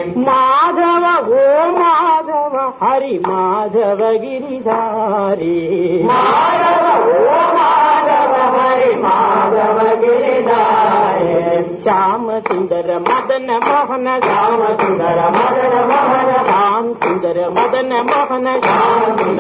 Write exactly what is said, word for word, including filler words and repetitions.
Madhava ఓ Madhava Hari Madhava Giridhari Madhava ఓ Madhava Hari Madhava Giridhari Shyama సుందర మదన మోహన Shyama సుందర మదన మోహన Shyama సుందర మదన మోహన Shyama